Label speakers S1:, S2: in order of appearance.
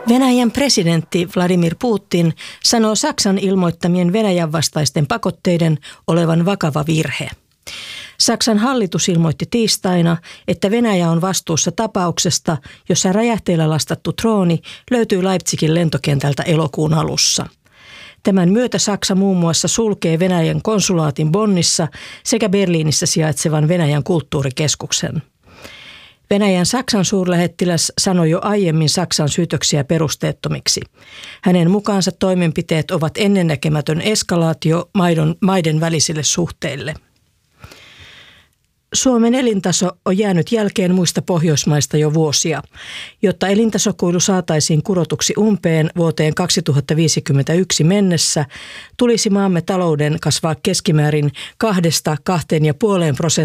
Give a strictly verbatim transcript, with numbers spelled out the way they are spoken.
S1: Venäjän presidentti Vladimir Putin sanoo Saksan ilmoittamien Venäjän vastaisten pakotteiden olevan vakava virhe. Saksan hallitus ilmoitti tiistaina, että Venäjä on vastuussa tapauksesta, jossa räjähteillä lastattu drooni löytyi Leipzigin lentokentältä elokuun alussa. Tämän myötä Saksa muun muassa sulkee Venäjän konsulaatin Bonnissa sekä Berliinissä sijaitsevan Venäjän kulttuurikeskuksen. Venäjän Saksan suurlähettiläs sanoi jo aiemmin Saksan syytöksiä perusteettomiksi. Hänen mukaansa toimenpiteet ovat ennennäkemätön eskalaatio maiden, maiden välisille suhteille. Suomen elintaso on jäänyt jälkeen muista Pohjoismaista jo vuosia. Jotta elintasokuilu saataisiin kurotuksi umpeen vuoteen kaksituhattaviisikymmentäyksi mennessä, tulisi maamme talouden kasvaa keskimäärin kahdesta kahteen ja puoleen prosenttiin